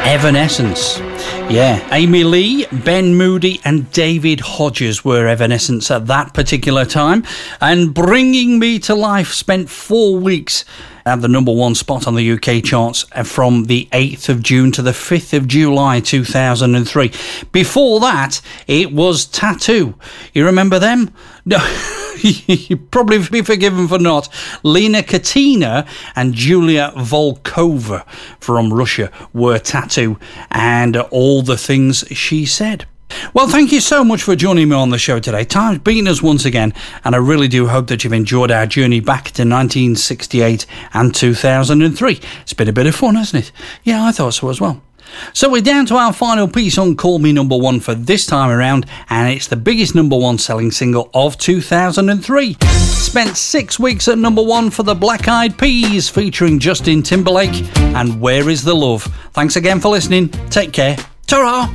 Evanescence. Yeah, Amy Lee, Ben Moody and David Hodges were Evanescence at that particular time. And Bringing Me to Life spent 4 weeks at the number one spot on the UK charts from the 8th of June to the 5th of July 2003. Before that, it was Tattoo. You remember them? No, you'd probably be forgiven for not. Lena Katina and Julia Volkova from Russia were Tattoo and All the Things She Said. Well, thank you so much for joining me on the show today. Time's beaten us once again, and I really do hope that you've enjoyed our journey back to 1968 and 2003. It's been a bit of fun, hasn't it? Yeah, I thought so as well. So we're down to our final piece on Call Me Number One for this time around, and it's the biggest number one selling single of 2003. Spent 6 weeks at number one for the Black Eyed Peas, featuring Justin Timberlake and Where Is the Love. Thanks again for listening. Take care. Ta-ra!